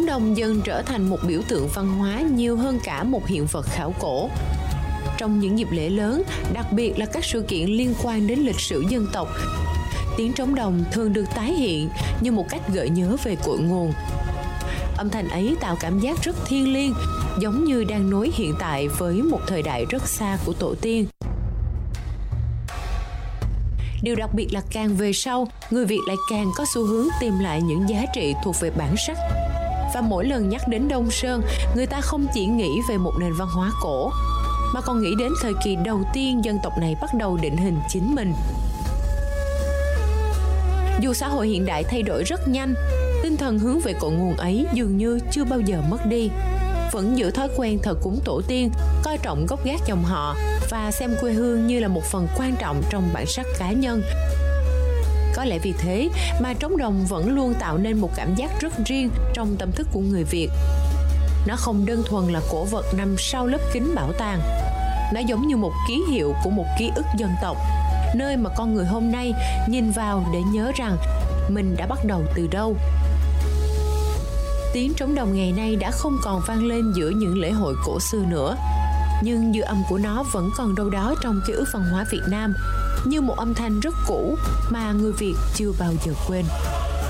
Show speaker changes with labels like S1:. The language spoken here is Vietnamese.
S1: trống đồng dần trở thành một biểu tượng văn hóa nhiều hơn cả một hiện vật khảo cổ. Trong những dịp lễ lớn, đặc biệt là các sự kiện liên quan đến lịch sử dân tộc, tiếng trống đồng thường được tái hiện như một cách gợi nhớ về cội nguồn. Âm thanh ấy tạo cảm giác rất thiêng liêng, giống như đang nối hiện tại với một thời đại rất xa của tổ tiên. Điều đặc biệt là càng về sau, người Việt lại càng có xu hướng tìm lại những giá trị thuộc về bản sắc. Và mỗi lần nhắc đến Đông Sơn, người ta không chỉ nghĩ về một nền văn hóa cổ, mà còn nghĩ đến thời kỳ đầu tiên dân tộc này bắt đầu định hình chính mình. Dù xã hội hiện đại thay đổi rất nhanh, tinh thần hướng về cội nguồn ấy dường như chưa bao giờ mất đi. Vẫn giữ thói quen thờ cúng tổ tiên, coi trọng gốc gác dòng họ và xem quê hương như là một phần quan trọng trong bản sắc cá nhân. Có lẽ vì thế mà trống đồng vẫn luôn tạo nên một cảm giác rất riêng trong tâm thức của người Việt. Nó không đơn thuần là cổ vật nằm sau lớp kính bảo tàng. Nó giống như một ký hiệu của một ký ức dân tộc, nơi mà con người hôm nay nhìn vào để nhớ rằng mình đã bắt đầu từ đâu. Tiếng trống đồng ngày nay đã không còn vang lên giữa những lễ hội cổ xưa nữa, nhưng dư âm của nó vẫn còn đâu đó trong ký ức văn hóa Việt Nam, như một âm thanh rất cũ mà người Việt chưa bao giờ quên.